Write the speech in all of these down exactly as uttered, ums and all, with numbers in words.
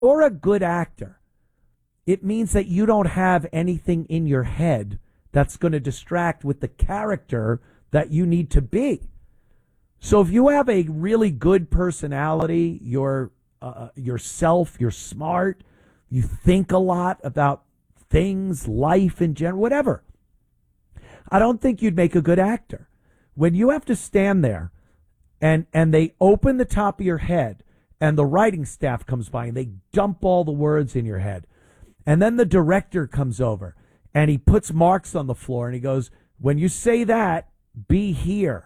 You're a good actor. It means that you don't have anything in your head that's going to distract with the character that you need to be. So if you have a really good personality, you're uh, yourself, you're smart, you think a lot about things, life in general, whatever, I don't think you'd make a good actor. When you have to stand there and and they open the top of your head and the writing staff comes by and they dump all the words in your head, and then the director comes over and he puts marks on the floor and he goes, when you say that, be here.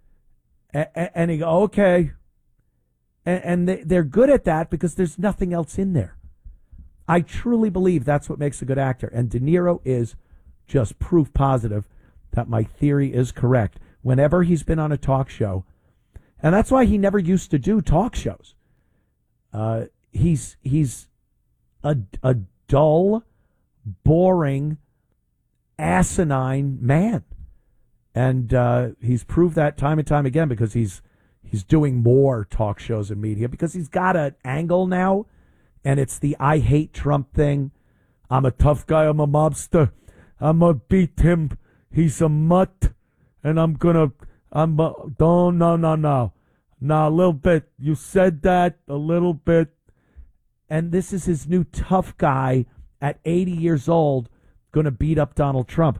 And he go, okay. And they're good at that because there's nothing else in there. I truly believe that's what makes a good actor. And De Niro is just proof positive that my theory is correct. Whenever he's been on a talk show, and that's why he never used to do talk shows. Uh, he's he's a, a dull, boring, asinine man. And uh, he's proved that time and time again because he's he's doing more talk shows and media because he's got an angle now, and it's the I hate Trump thing. I'm a tough guy. I'm a mobster. I'm gonna beat him. He's a mutt, and I'm gonna. I'm a, no no no no, no a little bit. You said that a little bit, and this is his new tough guy at eighty years old, gonna beat up Donald Trump.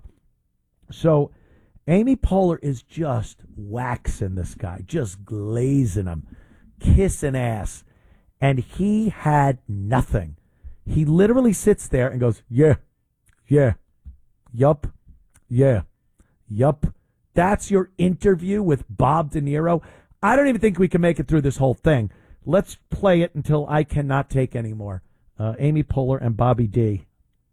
So Amy Poehler is just waxing this guy, just glazing him, kissing ass. And he had nothing. He literally sits there and goes, yeah, yeah, yup, yeah, yup. That's your interview with Bob De Niro? I don't even think we can make it through this whole thing. Let's play it until I cannot take any more. Uh, Amy Poehler and Bobby D.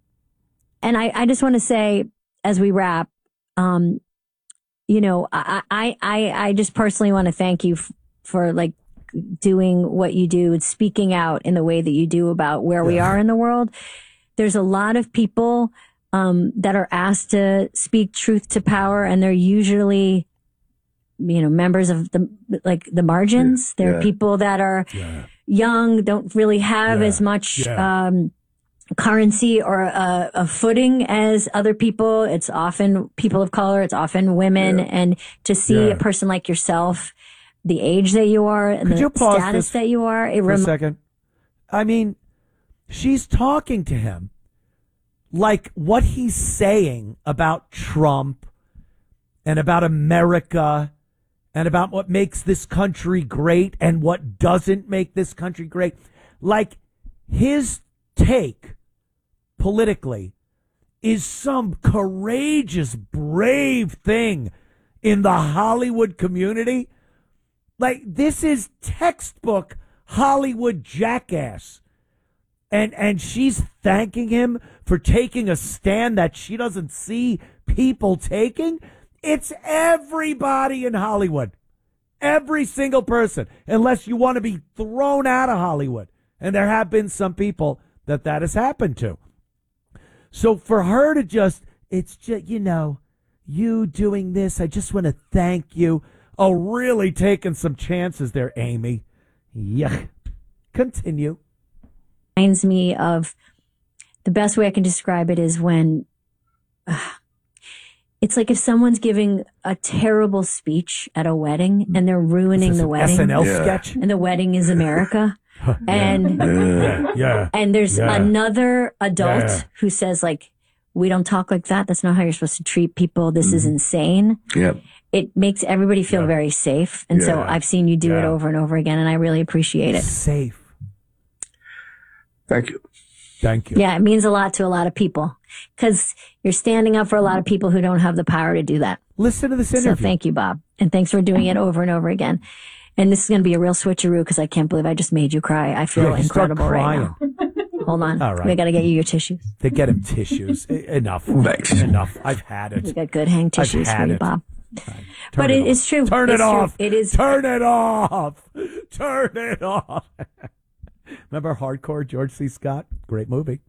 And I, I just want to say, as we wrap, um, you know, I, I, I, I just personally want to thank you f- for like doing what you do and speaking out in the way that you do about where we are in the world. There's a lot of people um, that are asked to speak truth to power, and they're usually, you know, members of the like the margins. Yeah. They're Yeah. people that are Yeah. young, don't really have Yeah. as much. Yeah. Um, currency or a, a footing as other people. It's often people of color. It's often women. Yeah. And to see Yeah. a person like yourself, the age that you are and Could the you pause status this that you are, it for a rem- second? I mean, she's talking to him like what he's saying about Trump and about America and about what makes this country great and what doesn't make this country great. Like his take politically is some courageous, brave thing in the Hollywood community. Like, this is textbook Hollywood jackass. And and she's thanking him for taking a stand that she doesn't see people taking. It's everybody in Hollywood. Every single person. Unless you want to be thrown out of Hollywood. And there have been some people that that has happened to. So for her to just, it's just, you know, you doing this, I just want to thank you. Oh, really taking some chances there, Amy. Yeah. Continue. Reminds me of the best way I can describe it is when uh, it's like if someone's giving a terrible speech at a wedding and they're ruining the wedding. S N L Yeah. sketch? And the wedding is America. And Yeah. Yeah. and there's Yeah. another adult Yeah. who says, like, we don't talk like that. That's not how you're supposed to treat people. This is insane. Yep. It makes everybody feel Yeah. very safe. And so Yeah. I've seen you do it Yeah. over and over again, and I really appreciate it. Safe. Thank you. Thank you. Yeah, it means a lot to a lot of people because you're standing up for a lot of people who don't have the power to do that. Listen to this So interview. thank you, Bob. And thanks for doing it over and over again. And this is going to be a real switcheroo because I can't believe I just made you cry. I feel Yeah, you start incredible right crying. now. Hold on. All right. We got to get you your tissues. They get him tissues. E- Enough. Thanks. Enough. I've had We it. got good hang tissues had for you, it. Bob. Turn But it off. is true. Turn It's it true. off. It is. Turn it off. Turn it off. Remember Hardcore, George C. Scott? Great movie.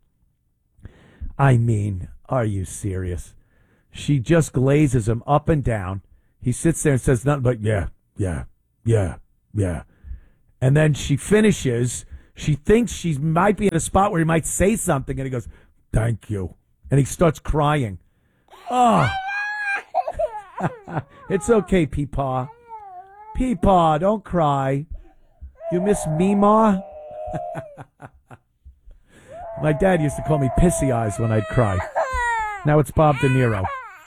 I mean, are you serious? She just glazes him up and down. He sits there and says nothing but, yeah, yeah, yeah, yeah. And then she finishes. She thinks she might be in a spot where he might say something, and he goes, "Thank you," and he starts crying. Oh, it's okay, Peepaw. Peepaw, don't cry. You miss Meemaw? My dad used to call me Pissy Eyes when I'd cry. Now it's Bob De Niro.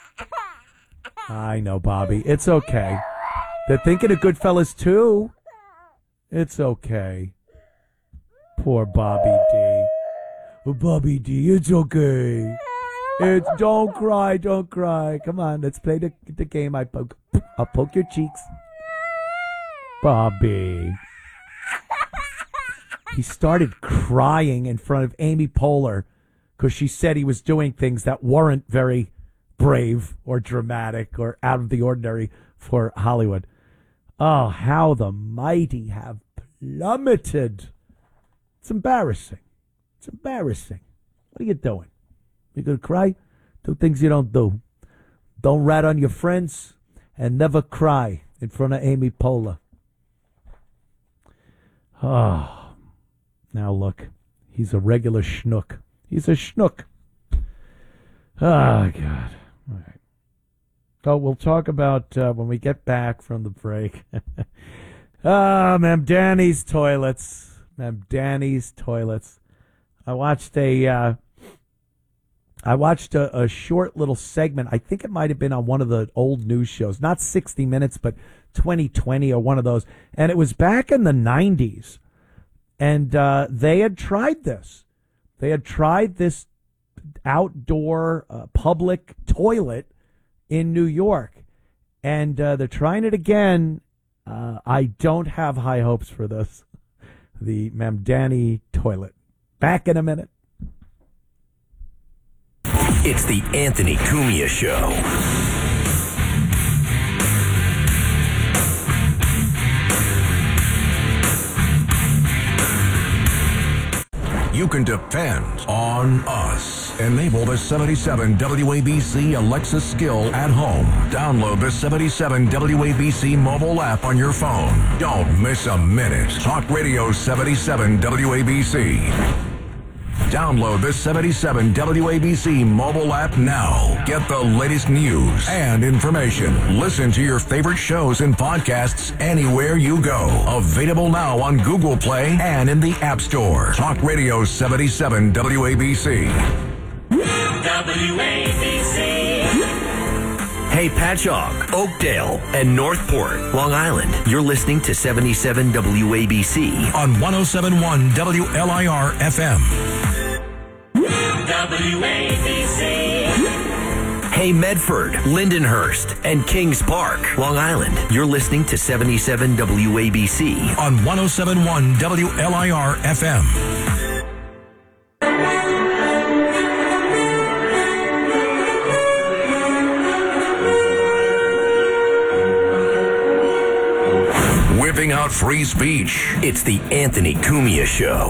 I know, Bobby. It's okay. They're thinking of Goodfellas too. It's okay. Poor Bobby D. Oh, Bobby D, it's okay. It's don't cry, don't cry. Come on, let's play the the game. I poke, I'll poke your cheeks. Bobby. He started crying in front of Amy Poehler because she said he was doing things that weren't very brave or dramatic or out of the ordinary for Hollywood. Oh, how the mighty have plummeted. It's embarrassing. It's embarrassing. What are you doing? You going to cry? Do things you don't do. Don't rat on your friends and never cry in front of Amy Poehler. Oh, now look. He's a regular schnook. He's a schnook. Oh, God. All right. So we'll talk about uh, when we get back from the break. Ah, Ma'am Danny's toilets. Ma'am Danny's toilets. I watched a, uh, I watched a, a short little segment. I think it might have been on one of the old news shows, not sixty minutes, but twenty twenty or one of those. And it was back in the nineties. And uh, they had tried this. They had tried this outdoor uh, public toilet in New York. And uh, they're trying it again. Uh, I don't have high hopes for this. The Ma'am Danny toilet. Back in a minute. It's the Anthony Cumia Show. You can depend on us. Enable the seventy-seven W A B C Alexa skill at home. Download the seventy-seven W A B C mobile app on your phone. Don't miss a minute. Talk Radio seventy-seven W A B C. Download the seventy-seven W A B C mobile app now. Get the latest news and information. Listen to your favorite shows and podcasts anywhere you go. Available now on Google Play and in the App Store. Talk Radio seventy-seven W A B C. W A B C. Hey, Patchogue, Oakdale, and Northport, Long Island. You're listening to seventy-seven W A B C on one oh seven point one W L I R F M. W A B C. Hey, Medford, Lindenhurst, and Kings Park, Long Island. You're listening to seventy-seven W A B C on one oh seven point one W L I R F M. Whipping out free speech. It's the Anthony Cumia Show.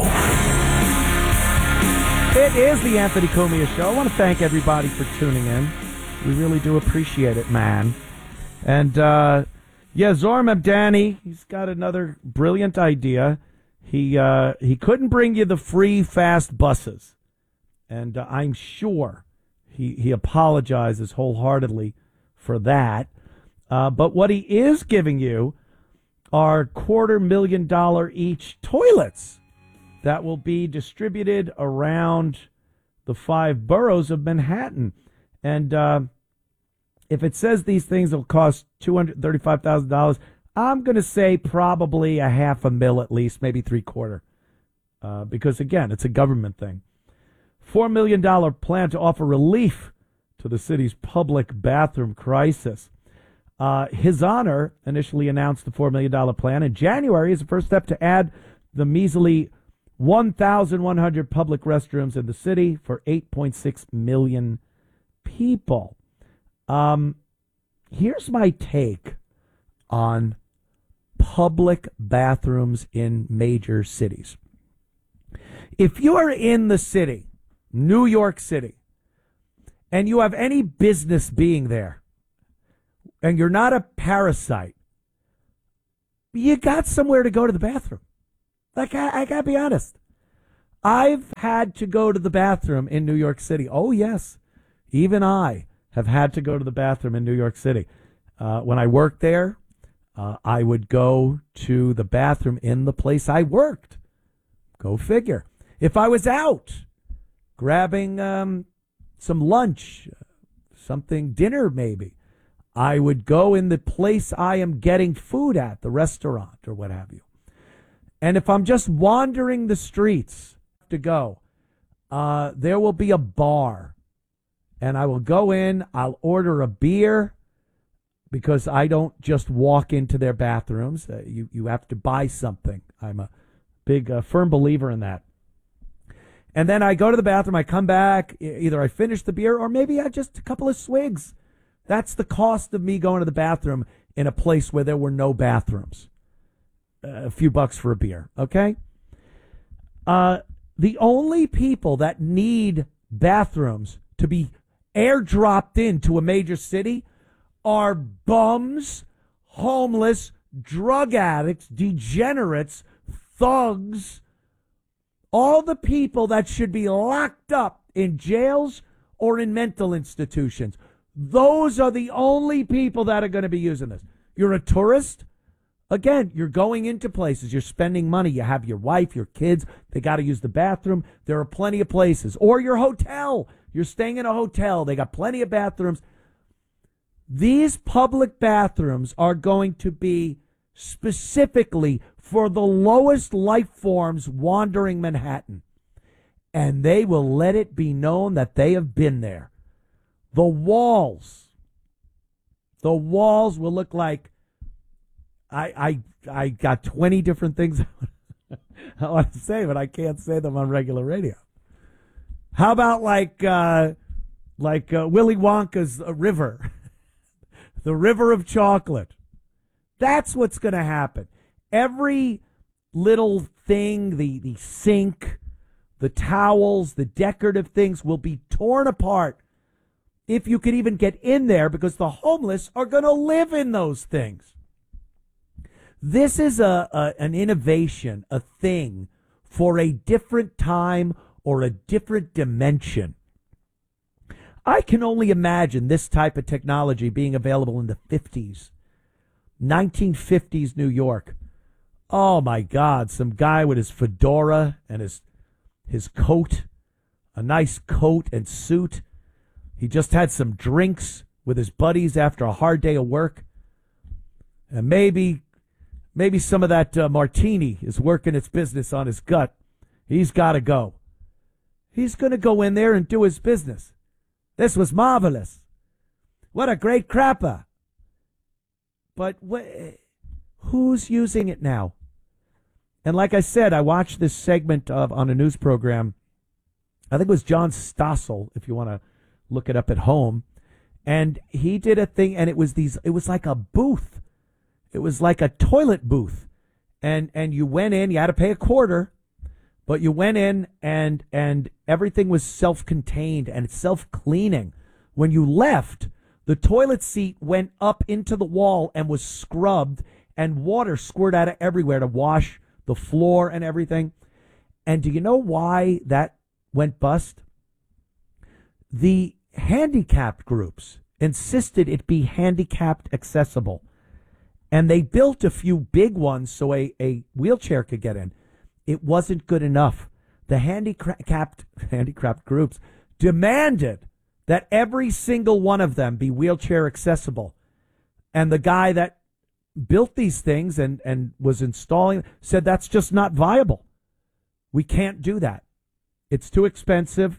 It is the Anthony Cumia Show. I want to thank everybody for tuning in. We really do appreciate it, man. And, uh, yeah, Zohar Mamdani, he's got another brilliant idea. He uh, he couldn't bring you the free fast buses. And uh, I'm sure he, he apologizes wholeheartedly for that. Uh, but what he is giving you are quarter million dollar each toilets that will be distributed around the five boroughs of Manhattan. And uh, if it says these things will cost two hundred thirty-five thousand dollars, I'm going to say probably a half a mil at least, maybe three quarter. Uh, because, again, it's a government thing. four million dollars plan to offer relief to the city's public bathroom crisis. Uh, His Honor initially announced the four million dollars plan in January as the first step to add the measly one thousand one hundred public restrooms in the city for eight point six million people. Um, here's my take on public bathrooms in major cities. If you are in the city, New York City, and you have any business being there, and you're not a parasite, you got somewhere to go to the bathroom. Like, I, I gotta be honest. I've had to go to the bathroom in New York City. Oh, yes. Even I have had to go to the bathroom in New York City. Uh, when I worked there, uh, I would go to the bathroom in the place I worked. Go figure. If I was out grabbing um, some lunch, something, dinner maybe, I would go in the place I am getting food at, the restaurant or what have you. And if I'm just wandering the streets to go, uh, there will be a bar. And I will go in, I'll order a beer, because I don't just walk into their bathrooms. Uh, you, you have to buy something. I'm a big, uh, firm believer in that. And then I go to the bathroom, I come back, either I finish the beer or maybe I just a couple of swigs. That's the cost of me going to the bathroom in a place where there were no bathrooms. Uh, a few bucks for a beer, okay? Uh, the only people that need bathrooms to be airdropped into a major city are bums, homeless, drug addicts, degenerates, thugs, all the people that should be locked up in jails or in mental institutions. Those are the only people that are going to be using this. You're a tourist. Again, you're going into places. You're spending money. You have your wife, your kids. They got to use the bathroom. There are plenty of places. Or your hotel. You're staying in a hotel. They got plenty of bathrooms. These public bathrooms are going to be specifically for the lowest life forms wandering Manhattan. And they will let it be known that they have been there. The walls, the walls will look like, I I I got twenty different things I want to say, but I can't say them on regular radio. How about like uh, like uh, Willy Wonka's uh, river, the river of chocolate? That's what's going to happen. Every little thing, the, the sink, the towels, the decorative things will be torn apart if you could even get in there, because the homeless are going to live in those things. This is a, a an innovation, a thing for a different time or a different dimension. I can only imagine this type of technology being available in the fifties, nineteen fifties New York. Oh my God, some guy with his fedora and his his coat, a nice coat and suit. He just had some drinks with his buddies after a hard day of work. And maybe maybe some of that uh, martini is working its business on his gut. He's got to go. He's going to go in there and do his business. This was marvelous. What a great crapper. But wh- who's using it now? And like I said, I watched this segment of on a news program. I think it was John Stossel, if you want to look it up at home. And he did a thing, and it was these. It was like a booth. It was like a toilet booth. And and you went in, you had to pay a quarter, but you went in and and everything was self-contained and self-cleaning. When you left, the toilet seat went up into the wall and was scrubbed, and water squirted out of everywhere to wash the floor and everything. And do you know why that went bust? The handicapped groups insisted it be handicapped accessible. And they built a few big ones so a, a wheelchair could get in. It wasn't good enough. The handicapped, handicapped groups demanded that every single one of them be wheelchair accessible. And the guy that built these things and, and was installing said that's just not viable. We can't do that. It's too expensive.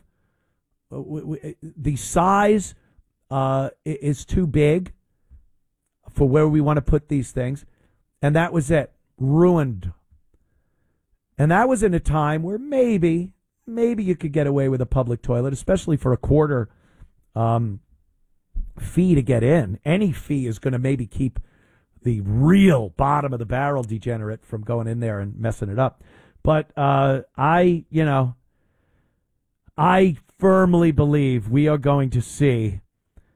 The size uh, is too big for where we want to put these things. And that was it. Ruined. And that was in a time where maybe, maybe you could get away with a public toilet, especially for a quarter um, fee to get in. Any fee is going to maybe keep the real bottom of the barrel degenerate from going in there and messing it up. But uh, I, you know, I firmly believe we are going to see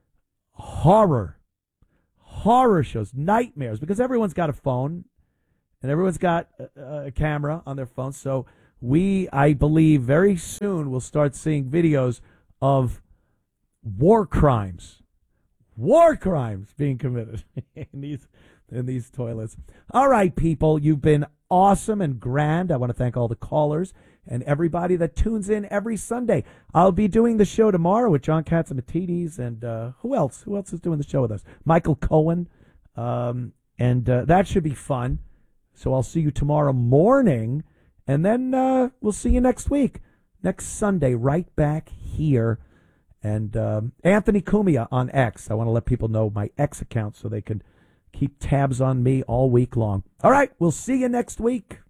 horror, horror shows, nightmares, because everyone's got a phone and everyone's got a, a camera on their phone. So we, I believe, very soon will start seeing videos of war crimes, war crimes being committed in these in these toilets. All right, people, you've been awesome and grand. I want to thank all the callers and everybody that tunes in every Sunday. I'll be doing the show tomorrow with John Catsimatidis and uh, who else? Who else is doing the show with us? Michael Cohen, um, and uh, that should be fun. So I'll see you tomorrow morning, and then uh, we'll see you next week, next Sunday, right back here. And um, Anthony Cumia on X. I want to let people know my X account so they can keep tabs on me all week long. All right, we'll see you next week.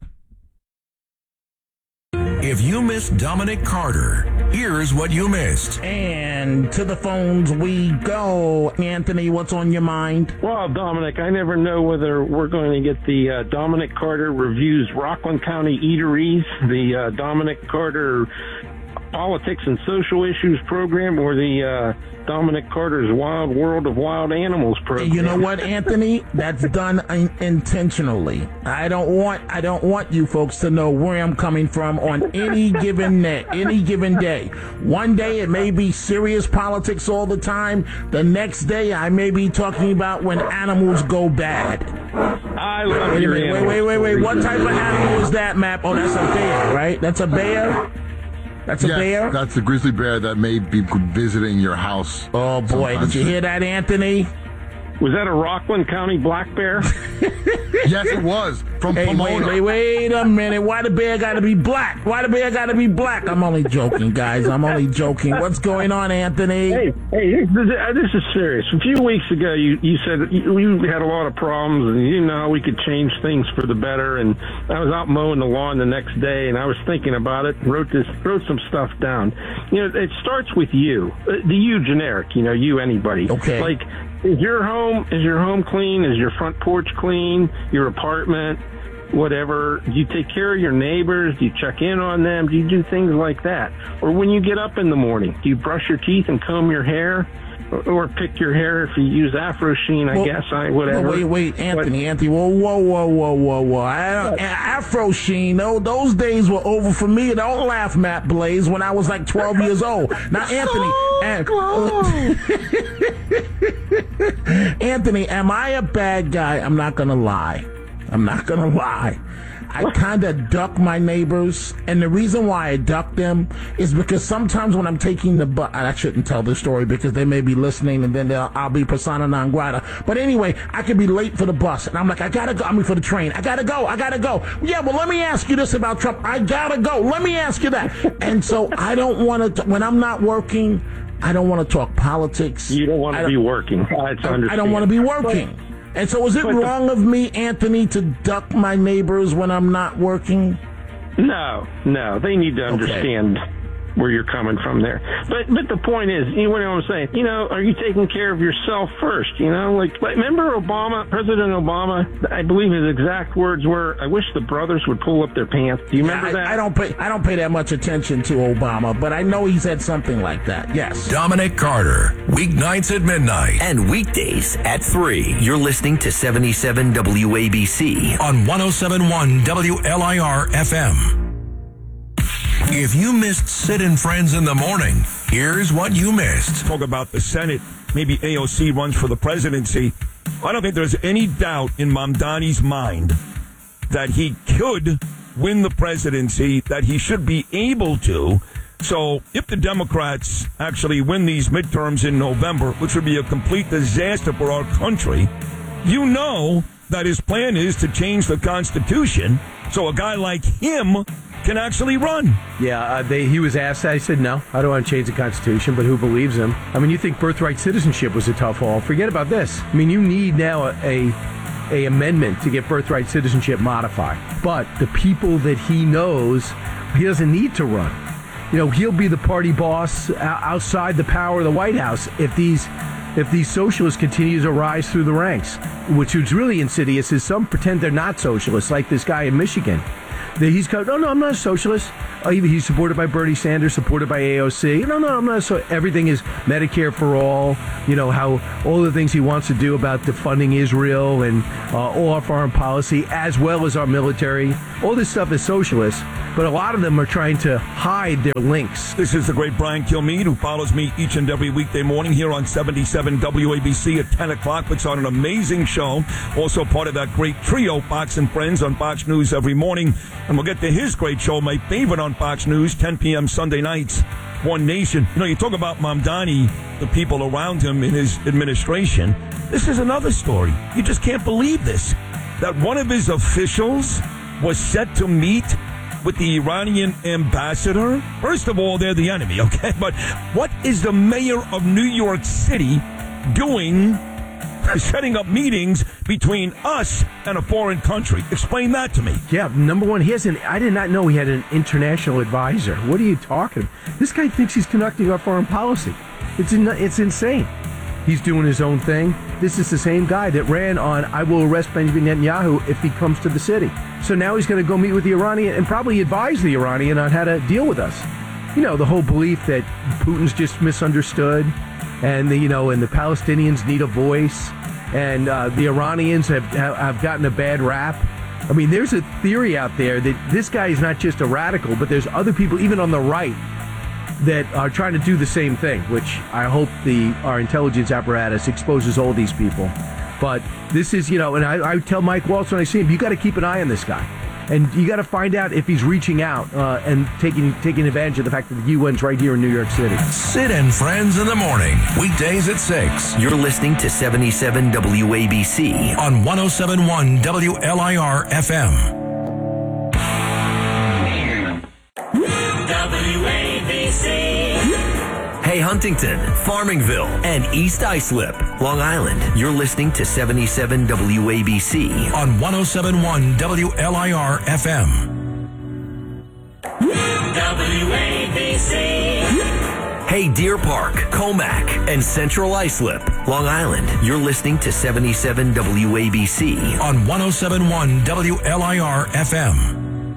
If you missed Dominic Carter, here's what you missed. And to the phones we go. Anthony, what's on your mind? Well, Dominic, I never know whether we're going to get the uh, Dominic Carter Reviews Rockland County Eateries, the uh, Dominic Carter Politics and Social Issues program, or the uh, Dominic Carter's Wild World of Wild Animals program. You know what, Anthony? That's done in- intentionally. I don't want I don't want you folks to know where I'm coming from on any given day, any given day. One day it may be serious politics all the time. The next day I may be talking about when animals go bad. I love Wait a your minute, wait, wait, wait, wait. What type of animal is that, Map? Oh, that's a bear, right? That's a bear? That's a yes, bear? That's the grizzly bear that may be visiting your house. Oh, boy. sometimes. Did you hear that, Anthony? Was that a Rockland County black bear? Yes, it was. From Hey, Pomona. wait, wait, wait a minute. Why the bear got to be black? Why the bear got to be black? I'm only joking, guys. I'm only joking. What's going on, Anthony? Hey, hey, this this is serious. A few weeks ago, you, you said you, you had a lot of problems, and you know we could change things for the better. And I was out mowing the lawn the next day, and I was thinking about it. Wrote this, wrote some stuff down. You know, it starts with you, uh, the you generic. You know, you anybody. Okay. Like, is your home is your home clean? Is your front porch clean? Your apartment? Whatever. Do you take care of your neighbors? Do you check in on them? Do you do things like that? Or when you get up in the morning, do you brush your teeth and comb your hair? Or, or pick your hair if you use Afro Sheen, I Well, guess, I whatever. Wait, wait, Anthony, Anthony, whoa, whoa, whoa, whoa, whoa, whoa. I don't, Afro Sheen, no, those days were over for me. Don't laugh, Matt Blaze, when I was like twelve years old. Now, Anthony, and, Anthony, am I a bad guy? I'm not going to lie. I'm not going to lie. I kind of duck my neighbors, and the reason why I duck them is because sometimes when I'm taking the bus, I shouldn't tell this story because they may be listening, and then they'll, I'll be persona non grata. But anyway, I could be late for the bus, and I'm like, I gotta go. I mean, for the train, I gotta go. I gotta go. Yeah, well, let me ask you this about Trump. I gotta go. Let me ask you that. And so I don't want to. When I'm not working, I don't want to talk politics. You don't want to be working. I, I don't want to be working. And so is it wrong of me, Anthony, to duck my neighbors when I'm not working? No, no. They need to understand okay. where you're coming from there. But but the point is, you know what I'm saying? You know, are you taking care of yourself first? You know, like, like remember Obama, President Obama? I believe his exact words were, "I wish the brothers would pull up their pants." Do you remember yeah, I, that? I don't pay I don't pay that much attention to Obama, but I know he said something like that. Yes. Dominic Carter, weeknights at midnight and weekdays at three. You're listening to seventy-seven W A B C on one oh seven point one W L I R F M. If you missed Sid and Friends in the morning, here's what you missed. Talk about the Senate. Maybe A O C runs for the presidency. I don't think there's any doubt in Mamdani's mind that he could win the presidency, that he should be able to. So if the Democrats actually win these midterms in November, which would be a complete disaster for our country, you know that his plan is to change the Constitution so a guy like him can actually run. Yeah, uh, they, he was asked that. I said, no, I don't want to change the Constitution, but who believes him? I mean, you think birthright citizenship was a tough haul. Forget about this. I mean, you need now a, a, a amendment to get birthright citizenship modified. But the people that he knows, he doesn't need to run. You know, he'll be the party boss outside the power of the White House if these if these socialists continue to rise through the ranks. Which is really insidious is some pretend they're not socialists, like this guy in Michigan. That he's going, no, no, I'm not a socialist. oh, he's supported by Bernie Sanders, supported by A O C. No, no, I'm not. So everything is Medicare for all. You know, how all the things he wants to do about defunding Israel and uh, all our foreign policy, as well as our military. All this stuff is socialist, but a lot of them are trying to hide their links. This is the great Brian Kilmeade, who follows me each and every weekday morning here on seventy-seven W A B C at ten o'clock. Puts on an amazing show. Also part of that great trio, Fox and Friends, on Fox News every morning. And we'll get to his great show, my favorite on Fox News, ten p.m. Sunday nights, One Nation. You know, you talk about Mamdani, the people around him in his administration. This is another story. You just can't believe this. That one of his officials was set to meet with the Iranian ambassador. First of all, they're the enemy, okay? But what is the mayor of New York City doing, setting up meetings between us and a foreign country? Explain that to me. Yeah, number one, he has an, I did not know he had an international advisor. What are you talking about? This guy thinks he's conducting our foreign policy. It's in, it's insane. He's doing his own thing. This is the same guy that ran on, I will arrest Benjamin Netanyahu if he comes to the city. So now he's going to go meet with the Iranian and probably advise the Iranian on how to deal with us. You know, the whole belief that Putin's just misunderstood and the, you know, and the Palestinians need a voice and uh, the Iranians have, have gotten a bad rap. I mean, there's a theory out there that this guy is not just a radical, but there's other people, even on the right, that are trying to do the same thing, which I hope the our intelligence apparatus exposes all these people. But this is, you know, and I, I tell Mike Waltz when I see him, you got to keep an eye on this guy. And you got to find out if he's reaching out uh, and taking taking advantage of the fact that the U N's right here in New York City. Sid and Friends in the morning, weekdays at six. You're listening to seventy-seven W A B C on one oh seven point one W L I R F M. W A B C. Hey, Huntington, Farmingville, and East Islip, Long Island. You're listening to seventy-seven W A B C on one oh seven point one W L I R F M. W A B C. Hey, Deer Park, Comac, and Central Islip, Long Island. You're listening to seventy-seven W A B C on one oh seven point one W L I R F M.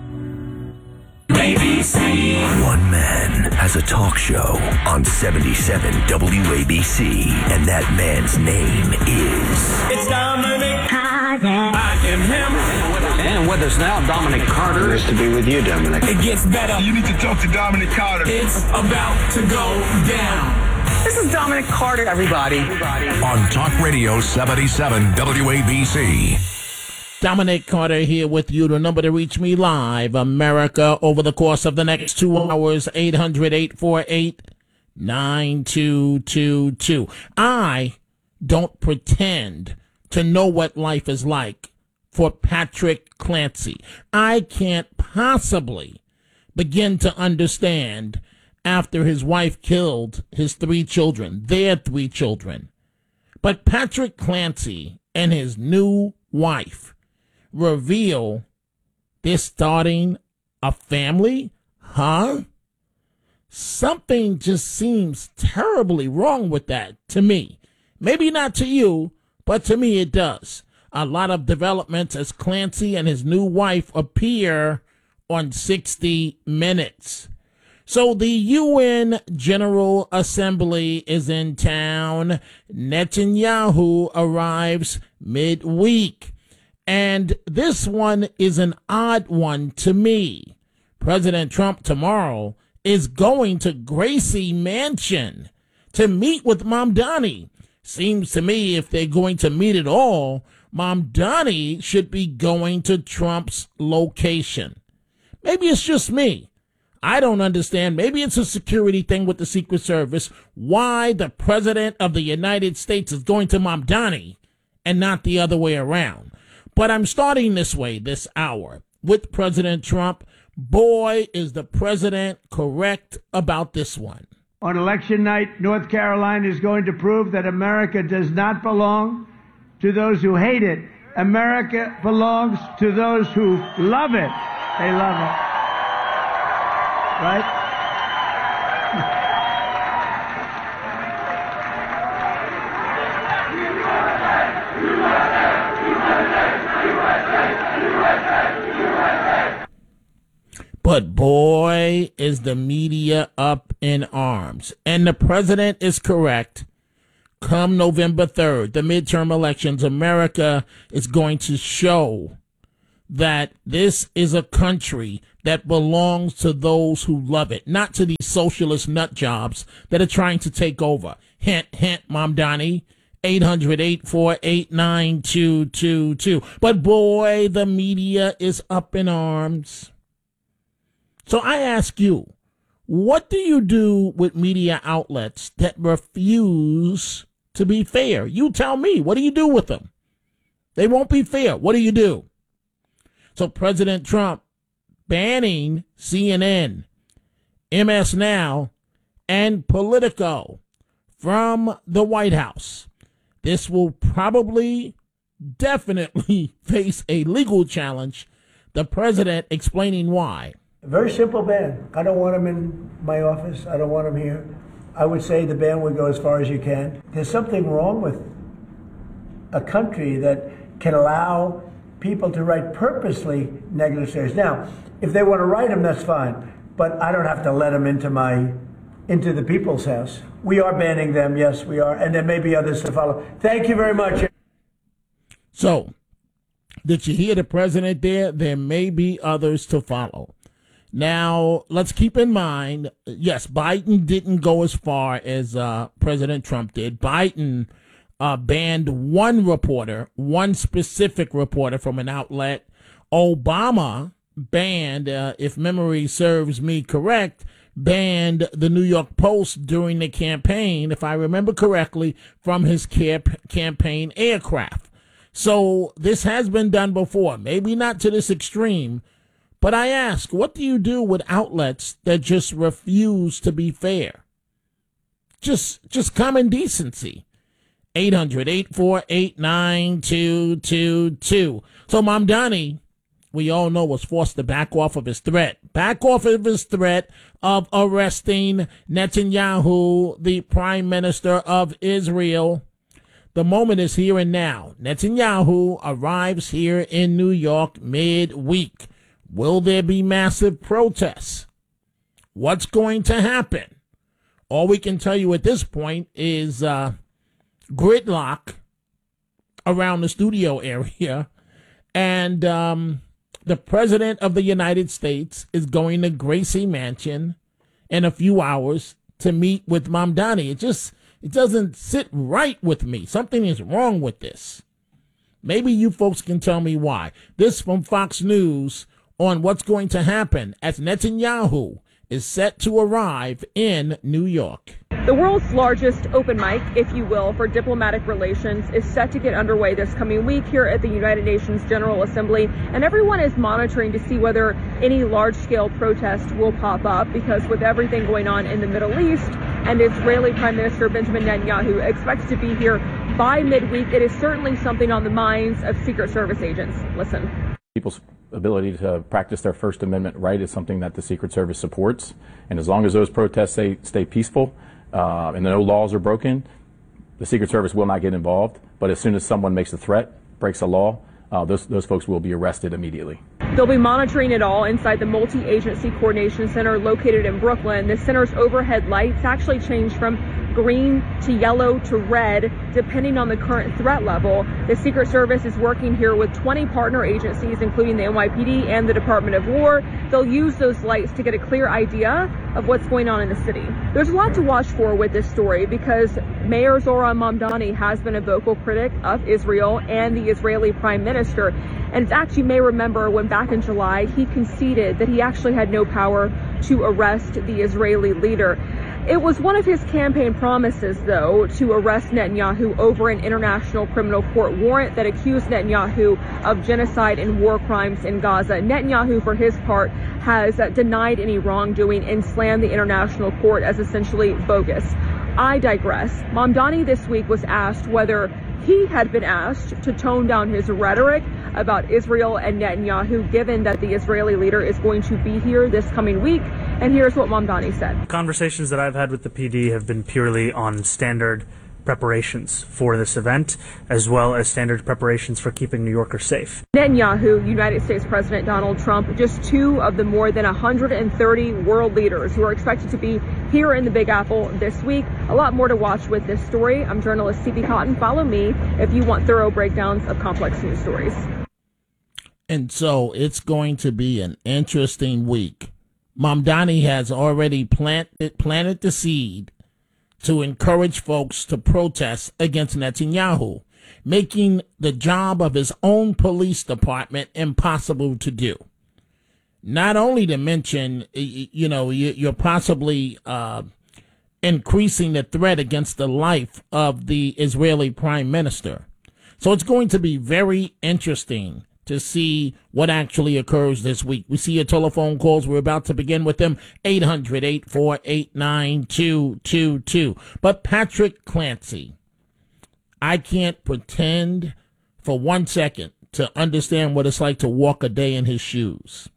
A B C. One man has a talk show on seventy-seven W A B C, and that man's name is... It's Dominic Carter. I am him. And with us now, Dominic Carter. Nice to be with you, Dominic. It gets better. You need to talk to Dominic Carter. It's about to go down. This is Dominic Carter, everybody. everybody. On Talk Radio seventy-seven W A B C. Dominic Carter here with you. The number to reach me live, America, over the course of the next two hours, eight hundred, eight four eight, nine two two two. I don't pretend to know what life is like for Patrick Clancy. I can't possibly begin to understand after his wife killed his three children, their three children. But Patrick Clancy and his new wife reveal they're starting a family? Huh? Something just seems terribly wrong with that to me. Maybe not to you, but to me it does. A lot of developments as Clancy and his new wife appear on sixty minutes. So the U N General Assembly is in town. Netanyahu arrives midweek. And this one is an odd one to me. President Trump tomorrow is going to Gracie Mansion to meet with Mamdani. Seems to me if they're going to meet at all, Mamdani should be going to Trump's location. Maybe it's just me. I don't understand. Maybe it's a security thing with the Secret Service. Why the President of the United States is going to Mamdani and not the other way around. But I'm starting this way this hour with President Trump. Boy, is the president correct about this one. On election night, North Carolina is going to prove that America does not belong to those who hate it. America belongs to those who love it. They love it. Right? But boy, is the media up in arms. And the president is correct. Come November third, the midterm elections, America is going to show that this is a country that belongs to those who love it, not to these socialist nut jobs that are trying to take over. Hint, hint, Mamdani, eight hundred, eight four eight, nine two two two. But boy, the media is up in arms. So I ask you, what do you do with media outlets that refuse to be fair? You tell me, what do you do with them? They won't be fair. What do you do? So President Trump banning C N N, M S Now, and Politico from the White House. This will probably, definitely face a legal challenge. The president explaining why. A very simple ban. I don't want him in my office. I don't want him here. I would say the ban would go as far as you can. There's something wrong with a country that can allow people to write purposely negative stories. Now, if they want to write them, that's fine. But I don't have to let them into my, into the people's house. We are banning them. Yes, we are. And there may be others to follow. Thank you very much. So, did you hear the president there? There may be others to follow. Now, let's keep in mind, yes, Biden didn't go as far as uh, President Trump did. Biden uh, banned one reporter, one specific reporter from an outlet. Obama banned, uh, if memory serves me correct, banned the New York Post during the campaign, if I remember correctly, from his camp- campaign aircraft. So this has been done before, maybe not to this extreme. But I ask, what do you do with outlets that just refuse to be fair? Just just common decency. eight hundred, eight four eight, nine two two two. So Mamdani, we all know, was forced to back off of his threat. Back off of his threat of arresting Netanyahu, the Prime Minister of Israel. The moment is here and now. Netanyahu arrives here in New York midweek. Will there be massive protests? What's going to happen? All we can tell you at this point is uh, gridlock around the studio area. And um, the President of the United States is going to Gracie Mansion in a few hours to meet with Mamdani. It just, it doesn't sit right with me. Something is wrong with this. Maybe you folks can tell me why. This from Fox News on what's going to happen as Netanyahu is set to arrive in New York. The world's largest open mic, if you will, for diplomatic relations is set to get underway this coming week here at the United Nations General Assembly, and everyone is monitoring to see whether any large-scale protest will pop up, because with everything going on in the Middle East, and Israeli Prime Minister Benjamin Netanyahu expects to be here by midweek, it is certainly something on the minds of Secret Service agents. Listen. People's ability to practice their First Amendment right is something that the Secret Service supports. And as long as those protests stay, stay peaceful uh, and no laws are broken, the Secret Service will not get involved. But as soon as someone makes a threat, breaks a law, uh, those, those folks will be arrested immediately. They'll be monitoring it all inside the Multi-Agency Coordination Center located in Brooklyn. The center's overhead lights actually change from green to yellow to red, depending on the current threat level. The Secret Service is working here with twenty partner agencies, including the N Y P D and the Department of War. They'll use those lights to get a clear idea of what's going on in the city. There's a lot to watch for with this story, because Mayor Zoran Mamdani has been a vocal critic of Israel and the Israeli Prime Minister. And in fact, you may remember when back in July, he conceded that he actually had no power to arrest the Israeli leader. It was one of his campaign promises, though, to arrest Netanyahu over an international criminal court warrant that accused Netanyahu of genocide and war crimes in Gaza. Netanyahu, for his part, has uh, denied any wrongdoing and slammed the international court as essentially bogus. I digress. Mamdani this week was asked whether he had been asked to tone down his rhetoric about Israel and Netanyahu, given that the Israeli leader is going to be here this coming week. And here's what Mamdani said. Conversations that I've had with the P D have been purely on standard preparations for this event, as well as standard preparations for keeping New Yorkers safe. Netanyahu, United States President Donald Trump, just two of the more than one hundred thirty world leaders who are expected to be here in the Big Apple this week. A lot more to watch with this story. I'm journalist C B Cotton. Follow me if you want thorough breakdowns of complex news stories. And so it's going to be an interesting week. Mamdani has already planted planted the seed to encourage folks to protest against Netanyahu, making the job of his own police department impossible to do. Not only to mention, you know, you're possibly uh, increasing the threat against the life of the Israeli prime minister. So it's going to be very interesting to see what actually occurs this week. We see your telephone calls. We're about to begin with them. eight hundred, eight four eight, nine two two two. But Patrick Clancy, I can't pretend for one second to understand what it's like to walk a day in his shoes.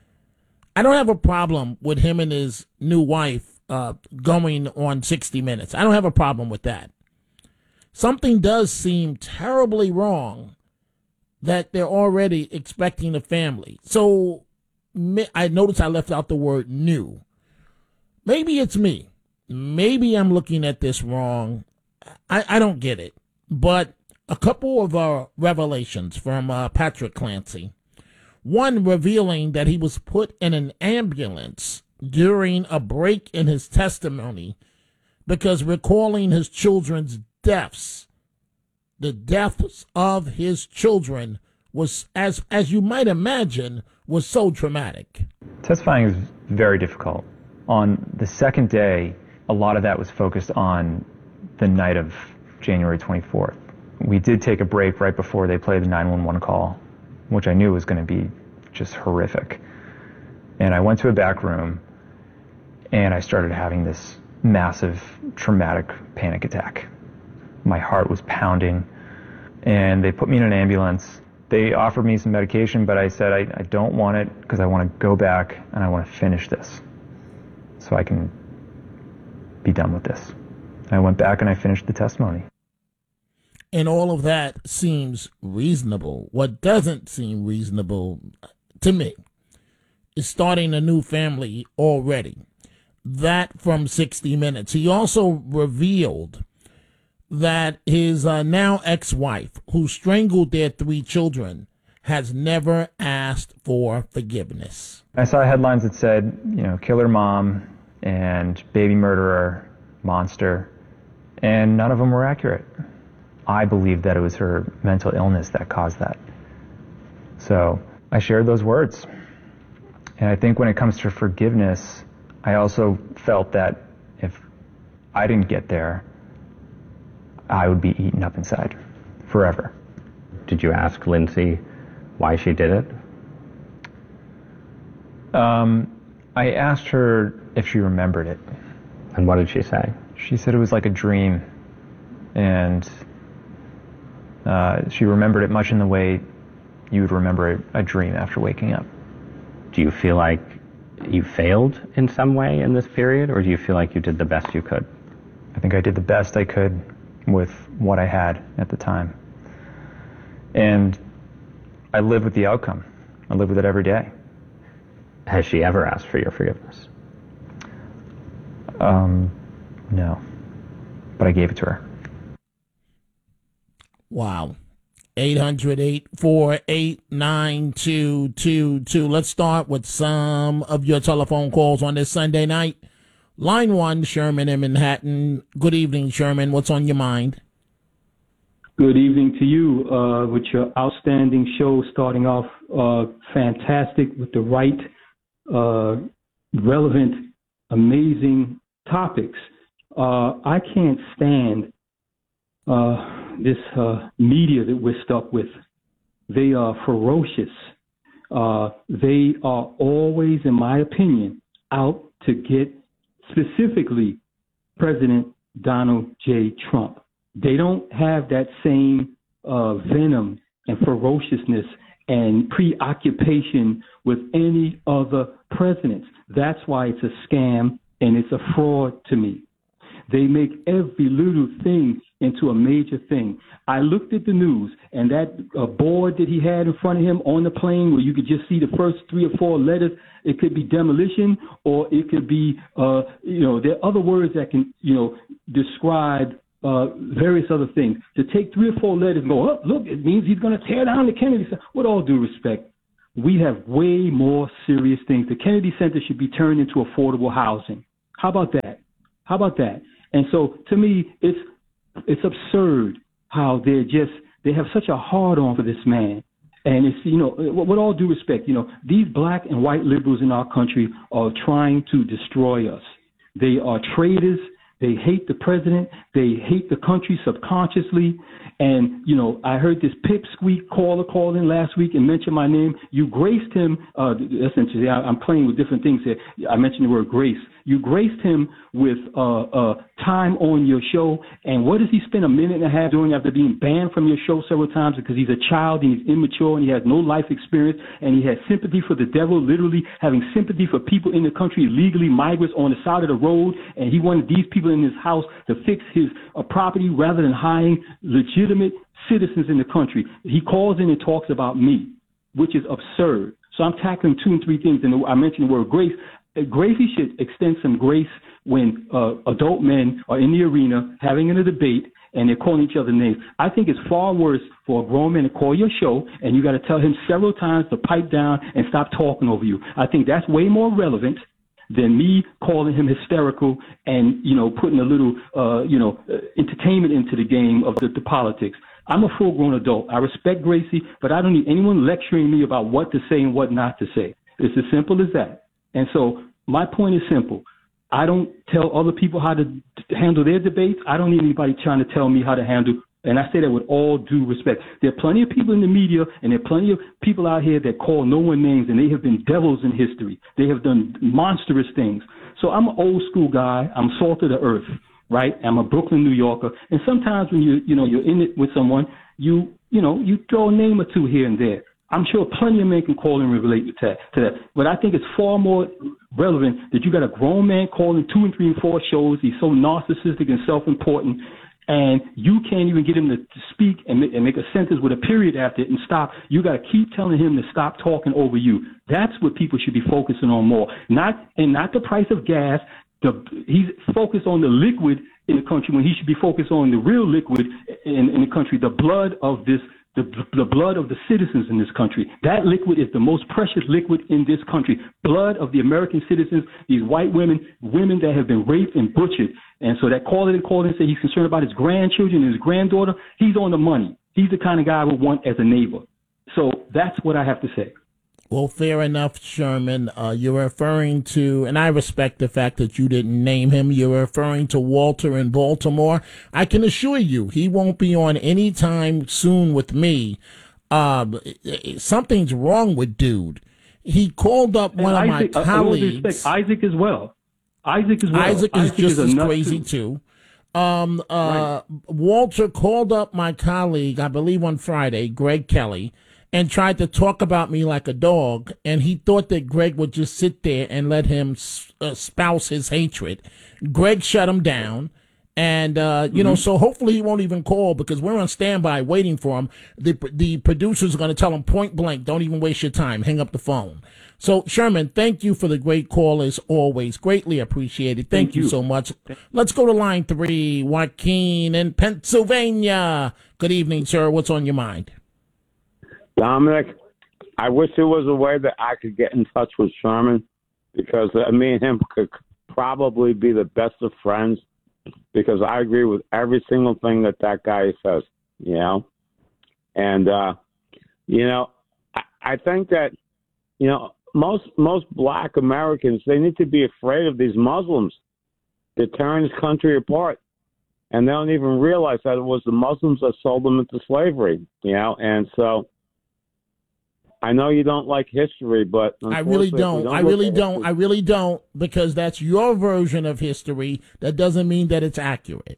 I don't have a problem with him and his new wife uh, going on sixty minutes. I don't have a problem with that. Something does seem terribly wrong that they're already expecting a family. So I noticed I left out the word new. Maybe it's me. Maybe I'm looking at this wrong. I, I don't get it. But a couple of uh, revelations from uh, Patrick Clancy. One revealing that he was put in an ambulance during a break in his testimony because recalling his children's deaths. The deaths of his children was, as as you might imagine, was so traumatic. Testifying is very difficult. On the second day, a lot of that was focused on the night of January twenty-fourth. We did take a break right before they played the nine one one call, which I knew was going to be just horrific. And I went to a back room, and I started having this massive traumatic panic attack. My heart was pounding, and they put me in an ambulance. They offered me some medication, but I said I, I don't want it because I want to go back and I want to finish this so I can be done with this. And I went back and I finished the testimony. And all of that seems reasonable. What doesn't seem reasonable to me is starting a new family already. That from sixty minutes. He also revealed that his uh, now ex-wife, who strangled their three children, has never asked for forgiveness. I saw headlines that said, you know, killer mom and baby murderer, monster, and none of them were accurate. I believe that it was her mental illness that caused that. So I shared those words. And I think when it comes to forgiveness, I also felt that if I didn't get there, I would be eaten up inside forever. Did you ask Lindsay why she did it? Um, I asked her if she remembered it. And what did she say? She said it was like a dream. And uh, she remembered it much in the way you would remember a, a dream after waking up. Do you feel like you failed in some way in this period, or do you feel like you did the best you could? I think I did the best I could with what I had at the time. And I live with the outcome. I live with it every day. Has she ever asked for your forgiveness? Um, no. But I gave it to her. Wow. eight hundred, eight four eight, nine two two two. Let's start with some of your telephone calls on this Sunday night. Line one, Sherman in Manhattan. Good evening, Sherman. What's on your mind? Good evening to you uh, with your outstanding show starting off uh, fantastic with the right, uh, relevant, amazing topics. Uh, I can't stand uh, this uh, media that we're stuck with. They are ferocious. Uh, they are always, in my opinion, out to get specifically President Donald J. Trump. They don't have that same uh, venom and ferociousness and preoccupation with any other presidents. That's why it's a scam and it's a fraud to me. They make every little thing into a major thing. I looked at the news, and that uh, board that he had in front of him on the plane where you could just see the first three or four letters, it could be demolition, or it could be, uh, you know, there are other words that can, you know, describe uh, various other things. To take three or four letters and go, oh, look, it means he's going to tear down the Kennedy Center. With all due respect, we have way more serious things. The Kennedy Center should be turned into affordable housing. How about that? How about that? And so, to me, it's it's absurd how they're just they have such a hard on for this man. And it's, you know, with all due respect, you know, these black and white liberals in our country are trying to destroy us. They are traitors. They hate the president. They hate the country subconsciously. And, you know, I heard this pipsqueak caller call in last week and mention my name. You graced him. Uh, essentially, I, I'm playing with different things here. I mentioned the word grace. You graced him with uh, uh, time on your show. And what does he spend a minute and a half doing after being banned from your show several times? Because he's a child and he's immature and he has no life experience and he has sympathy for the devil, literally having sympathy for people in the country, illegally migrants on the side of the road. And he wanted these people in his house to fix his uh, property rather than hiring legitimate citizens in the country. He calls in and talks about me, which is absurd. So I'm tackling two and three things. And I mentioned the word grace. Gracie should extend some grace when uh, adult men are in the arena having a debate and they're calling each other names. I think it's far worse for a grown man to call your show and you got to tell him several times to pipe down and stop talking over you. I think that's way more relevant than me calling him hysterical and, you know, putting a little, uh, you know, uh, entertainment into the game of the, the politics. I'm a full-grown adult. I respect Gracie, but I don't need anyone lecturing me about what to say and what not to say. It's as simple as that. And so my point is simple. I don't tell other people how to d- handle their debates. I don't need anybody trying to tell me how to handle. And I say that with all due respect. There are plenty of people in the media and there are plenty of people out here that call no one names, and they have been devils in history. They have done monstrous things. So I'm an old school guy. I'm salt of the earth, right? I'm a Brooklyn, New Yorker. And sometimes when you, you know, you're in it with someone, you, you know, you throw a name or two here and there. I'm sure plenty of men can call and relate to that, to that. But I think it's far more relevant that you got a grown man calling two and three and four shows. He's so narcissistic and self-important, and you can't even get him to, to speak and make, and make a sentence with a period after it and stop. You got to keep telling him to stop talking over you. That's what people should be focusing on more. Not and not the price of gas. The, he's focused on the liquid in the country when he should be focused on the real liquid in, in the country, the blood of this. The, the blood of the citizens in this country. That liquid is the most precious liquid in this country. Blood of the American citizens, these white women, women that have been raped and butchered. And so that caller that called in and said he's concerned about his grandchildren and his granddaughter, he's on the money. He's the kind of guy I would want as a neighbor. So that's what I have to say. Well, fair enough, Sherman. Uh, you're referring to, and I respect the fact that you didn't name him, you're referring to Walter in Baltimore. I can assure you he won't be on any time soon with me. Uh, something's wrong with dude. He called up one and of Isaac, my colleagues. Uh, respect, Isaac as well. Isaac as well. Isaac is Isaac just is as crazy, too. too. Um, uh, right. Walter called up my colleague, I believe on Friday, Greg Kelly, and tried to talk about me like a dog, and he thought that Greg would just sit there and let him uh, spouse his hatred. Greg shut him down, and, uh, you mm-hmm. know, so hopefully he won't even call because we're on standby waiting for him. The, the producers are going to tell him point blank, don't even waste your time, hang up the phone. So, Sherman, thank you for the great call as always. Greatly appreciated. Thank, thank you. you so much. Let's go to line three, Joaquin in Pennsylvania. Good evening, sir. What's on your mind? Dominic, I wish there was a way that I could get in touch with Sherman because uh, me and him could probably be the best of friends because I agree with every single thing that that guy says, you know. And, uh, you know, I, I think that, you know, most most black Americans, they need to be afraid of these Muslims. They're tearing this country apart. And they don't even realize that it was the Muslims that sold them into slavery, you know. And so I know you don't like history, but I really don't. don't I really don't. History, I really don't, because that's your version of history. That doesn't mean that it's accurate.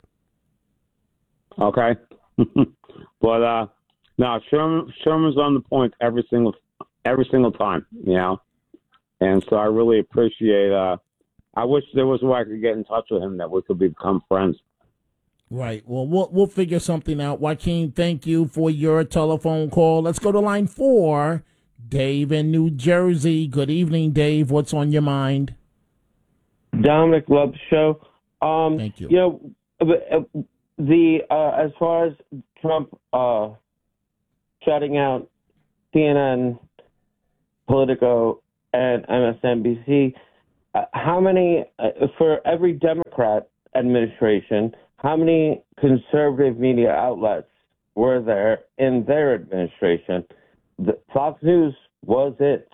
Okay. But uh, no, Sherman, Sherman's on the point every single every single time, you know. And so I really appreciate uh, I wish there was a way I could get in touch with him that we could become friends. Right. Well, we'll we'll figure something out. Joaquin, thank you for your telephone call. Let's go to line four. Dave in New Jersey. Good evening, Dave. What's on your mind? Dominic, love the show. Um, Thank you. You know, the uh, as far as Trump uh, shutting out C N N, Politico, and M S N B C, uh, how many uh, for every Democrat administration? How many conservative media outlets were there in their administration? The, Fox News was it.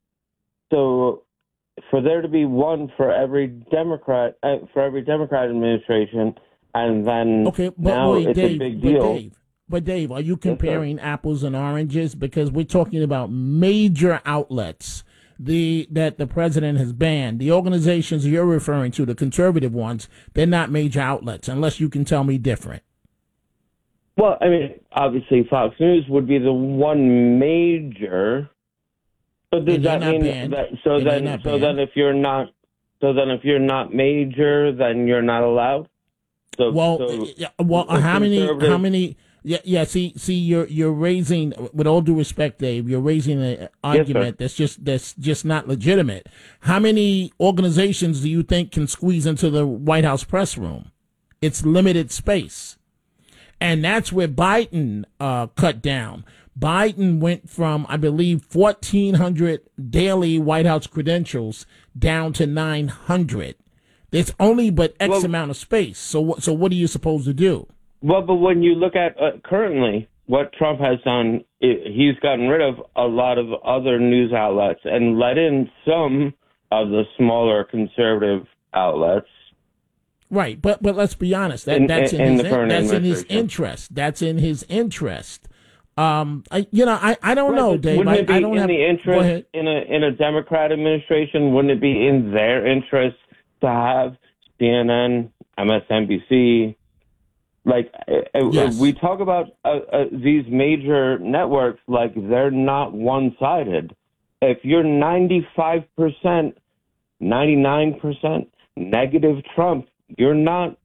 So, for there to be one for every Democrat, uh, for every Democrat administration, and then okay, but now wait, it's Dave, a big but deal. Dave, but Dave, are you comparing apples and oranges? Because we're talking about major outlets the that the president has banned. The organizations you're referring to, the conservative ones, they're not major outlets, unless you can tell me different. Well, I mean, obviously, Fox News would be the one major. So does And they're that not mean banned. that? So And they're then, not so banned. then, if you're not, so then, if you're not major, then you're not allowed. So, Well, so yeah, well, the how many? conservative- How many? Yeah, yeah. See, see, you're you're raising, with all due respect, Dave, you're raising an argument that's just that's just not legitimate. How many organizations do you think can squeeze into the White House press room? It's limited space, and that's where Biden uh, cut down. Biden went from, I believe, fourteen hundred daily White House credentials down to nine hundred. There's only but X Well- amount of space. So, what? So, what are you supposed to do? Well, but when you look at uh, currently what Trump has done, i he's gotten rid of a lot of other news outlets and let in some of the smaller conservative outlets. Right, but but let's be honest. That In- that's in, in his the current that's in his administration. interest. That's in his interest. Um, I, you know, I, I don't Right, know, but Dave. Wouldn't I, it be I don't in have the Go interest ahead. in a in a Democrat administration? Wouldn't it be in their interest to have C N N, M S N B C? Like uh, uh, Yes. we talk about uh, uh, these major networks, like they're not one-sided. If you're ninety-five percent, ninety-nine percent negative Trump, you're not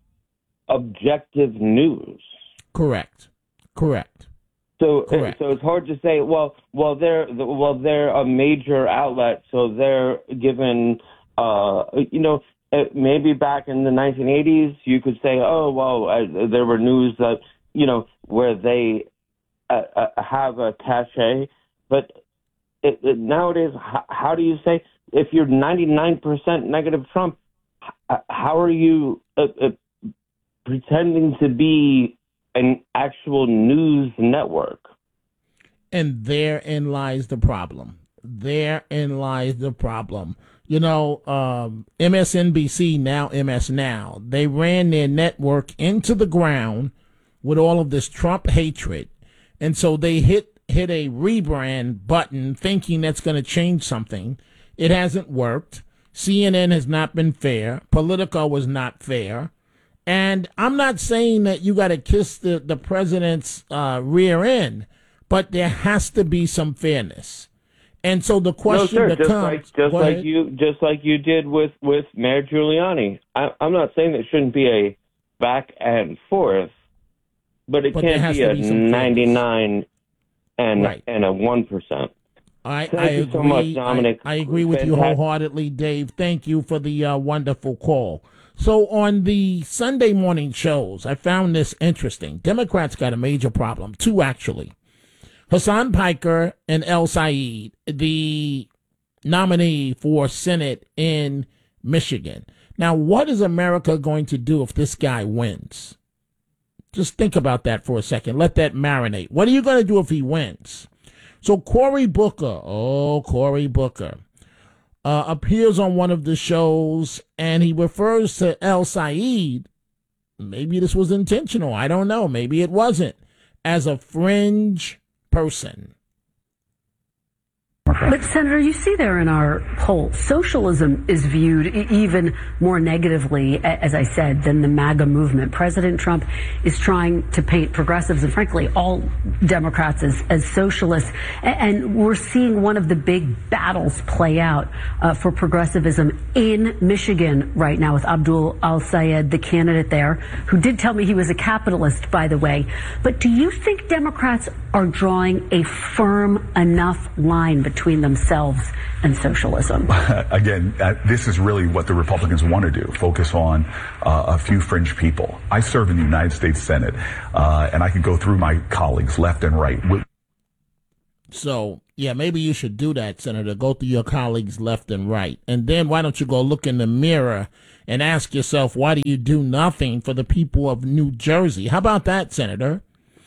objective news. Correct. Correct. So, Correct. so it's hard to say. Well, well, they're well, they're a major outlet, so they're given. Uh, you know, uh, maybe back in the nineteen eighties, you could say, oh, well, uh, there were news that you know where they uh, uh, have a cachet, but it, it, nowadays, how, how do you say if you're ninety-nine percent negative Trump? h- How are you uh, uh, pretending to be an actual news network? And therein lies the problem. Therein lies the problem. You know, um, M S N B C, now M S Now, they ran their network into the ground with all of this Trump hatred. And so they hit hit a rebrand button thinking that's going to change something. It hasn't worked. C N N has not been fair. Politico was not fair. And I'm not saying that you got to kiss the, the president's uh, rear end, but there has to be some fairness. And so the question no, sir, just becomes, like just go like ahead. you just like you did with with Mayor Giuliani. I, I'm not saying there shouldn't be a back and forth, but it But there can't has be to a be some ninety-nine and Right. and a one percent. I, Thank I you agree. so much, Dominic. I, I agree with you Fantastic. wholeheartedly, Dave. Thank you for the uh, wonderful call. So on the Sunday morning shows, I found this interesting. Democrats got a major problem, two actually. Hassan Piker and El Said, the nominee for Senate in Michigan. Now, what is America going to do if this guy wins? Just think about that for a second. Let that marinate. What are you going to do if he wins? So Cory Booker, oh, Cory Booker, uh, appears on one of the shows, and he refers to El Said, maybe this was intentional, I don't know, maybe it wasn't, as a fringe person. Democrat. But, Senator, you see there in our poll, socialism is viewed e- even more negatively, as I said, than the MAGA movement. President Trump is trying to paint progressives and, frankly, all Democrats as, as socialists. And we're seeing one of the big battles play out uh, for progressivism in Michigan right now with Abdul Al-Sayed, the candidate there, who did tell me he was a capitalist, by the way. But do you think Democrats are drawing a firm enough line between themselves and socialism? Again, uh, this is really what the Republicans want to do, focus on uh, a few fringe people. I serve in the United States Senate, uh, and I could go through my colleagues left and right. So, yeah, maybe you should do that, Senator. Go through your colleagues left and right. And then why don't you go look in the mirror and ask yourself, why do you do nothing for the people of New Jersey? How about that, Senator?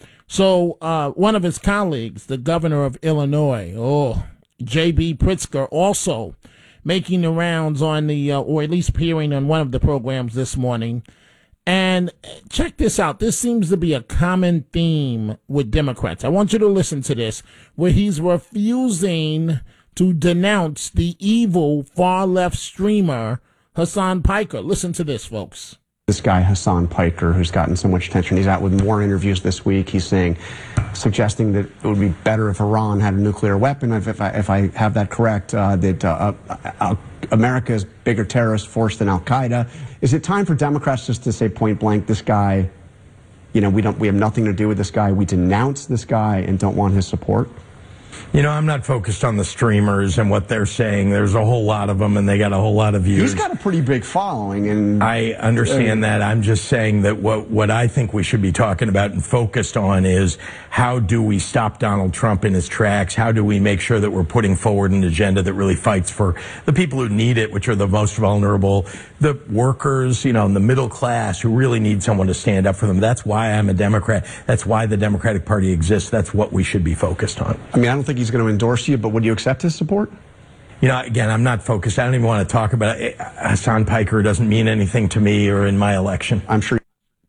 So uh, one of his colleagues, the governor of Illinois, oh, J B Pritzker, also making the rounds on the, uh, or at least appearing on one of the programs this morning. And check this out. This seems to be a common theme with Democrats. I want you to listen to this, where he's refusing to denounce the evil far-left streamer Hassan Piker. Listen to this, folks. This guy, Hassan Piker, who's gotten so much attention, he's out with more interviews this week. He's saying, suggesting that it would be better if Iran had a nuclear weapon. If, if, I, if I have that correct, uh, that uh, uh, America is a bigger terrorist force than Al-Qaeda. Is it time for Democrats just to say point blank, this guy, you know, we don't, we have nothing to do with this guy. We denounce this guy and don't want his support? You know, I'm not focused on the streamers and what they're saying. There's a whole lot of them, and they got a whole lot of views. He's got a pretty big following, and I understand uh, that. I'm just saying that what what I think we should be talking about and focused on is how do we stop Donald Trump in his tracks? How do we make sure that we're putting forward an agenda that really fights for the people who need it, which are the most vulnerable, the workers, you know, and the middle class who really need someone to stand up for them. That's why I'm a Democrat. That's why the Democratic Party exists. That's what we should be focused on. I mean, I don't think he's going to endorse you, but would you accept his support? You know, again, I'm not focused. I don't even want to talk about it. Hassan Piker doesn't mean anything to me or in my election. I'm sure.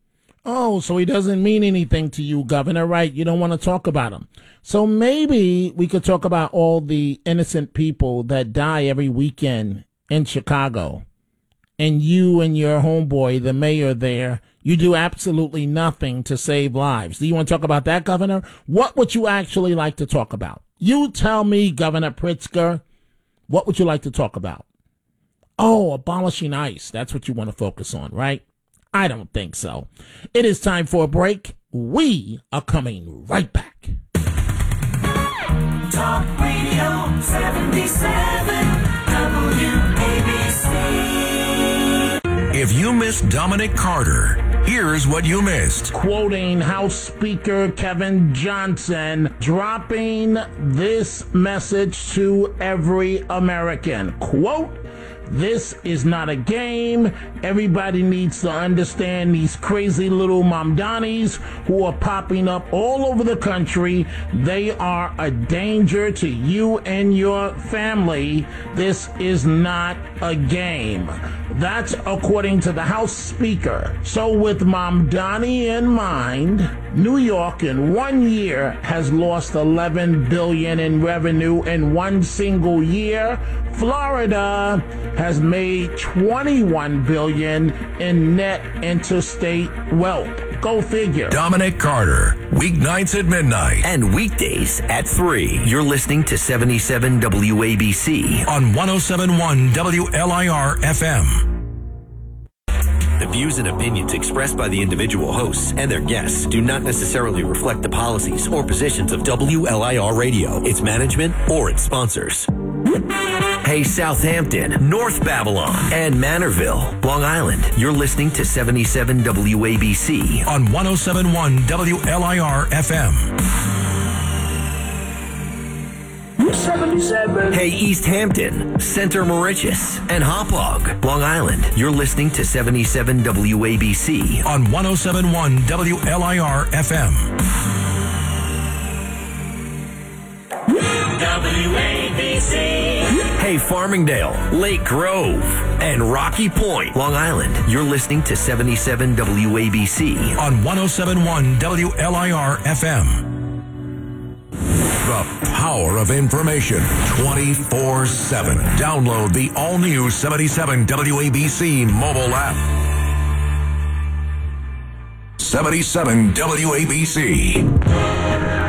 Oh, so he doesn't mean anything to you, Governor, right? You don't want to talk about him. So maybe we could talk about all the innocent people that die every weekend in Chicago. And you and your homeboy, the mayor there, you do absolutely nothing to save lives. Do you want to talk about that, Governor? What would you actually like to talk about? You tell me, Governor Pritzker, what would you like to talk about? Oh, abolishing ICE. That's what you want to focus on, right? I don't think so. It is time for a break. We are coming right back. Talk Radio seventy-seven W A B C. If you missed Dominic Carter, here's what you missed. Quoting House Speaker Kevin Johnson, dropping this message to every American. Quote, "This is not a game. Everybody needs to understand these crazy little Mamdanis who are popping up all over the country. They are a danger to you and your family. This is not a game." That's according to the House Speaker. So with Mamdani in mind, New York in one year has lost eleven billion dollars in revenue in one single year. Florida has made twenty-one billion dollars in net interstate wealth. Go figure. Dominic Carter, weeknights at midnight. And weekdays at three. You're listening to seventy-seven W A B C. On one oh seven point one W L I R F M. The views and opinions expressed by the individual hosts and their guests do not necessarily reflect the policies or positions of W L I R Radio, its management, or its sponsors. Hey, Southampton, North Babylon, and Manorville, Long Island. You're listening to seventy-seven W A B C. On one oh seven point one W L I R F M. seventy-seven. Hey, East Hampton, Center Moriches, and Hauppauge, Long Island. You're listening to seventy-seven W A B C. On one oh seven point one W L I R F M. W A B C. Hey, Farmingdale, Lake Grove, and Rocky Point, Long Island. You're listening to seventy-seven W A B C. On one oh seven point one W L I R F M. The The power of information twenty-four seven. Download the all-new seventy-seven W A B C mobile app. seventy-seven W A B C.